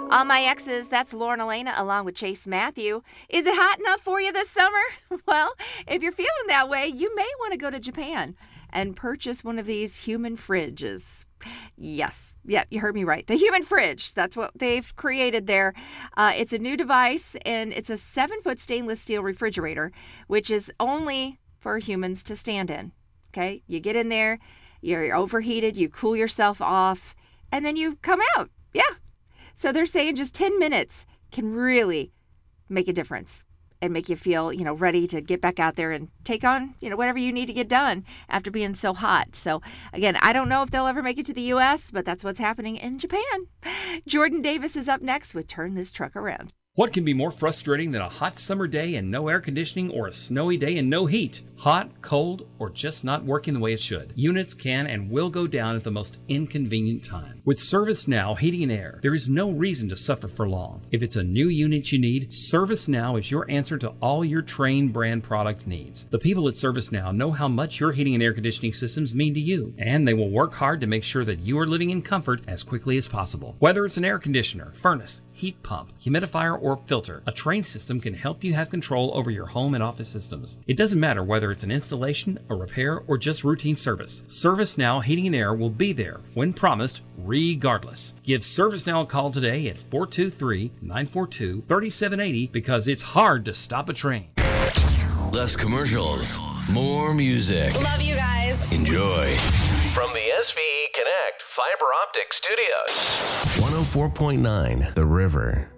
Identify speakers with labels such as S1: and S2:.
S1: On My Exes, that's Lauren Elena along with Chase Matthew. Is it hot enough for you this summer? Well, if you're feeling that way, you may want to go to Japan and purchase one of these human fridges. Yes, yeah, you heard me right. The human fridge, that's what they've created there. It's a new device, and it's a 7-foot stainless steel refrigerator, which is only for humans to stand in. Okay, you get in there, you're overheated, you cool yourself off, and then you come out. Yeah. So they're saying just 10 minutes can really make a difference and make you feel, ready to get back out there and take on, whatever you need to get done after being so hot. So again, I don't know if they'll ever make it to the U.S., but that's what's happening in Japan. Jordan Davis is up next with Turn This Truck Around.
S2: What can be more frustrating than a hot summer day and no air conditioning, or a snowy day and no heat? Hot, cold, or just not working the way it should? Units can and will go down at the most inconvenient time. With ServiceNow Heating and Air, there is no reason to suffer for long. If it's a new unit you need, ServiceNow is your answer to all your Trane brand product needs. The people at ServiceNow know how much your heating and air conditioning systems mean to you, and they will work hard to make sure that you are living in comfort as quickly as possible. Whether it's an air conditioner, furnace, heat pump, humidifier, or filter, a Trane system can help you have control over your home and office systems. It doesn't matter whether it's an installation, a repair, or just routine service. ServiceNow Heating and Air will be there when promised, regardless. Give ServiceNow a call today at 423-942-3780 because it's hard to stop a Trane.
S3: Less commercials, more music.
S4: Love you guys.
S3: Enjoy.
S5: From the SVE Connect Fiber Optic Studios.
S3: 104.9 The River.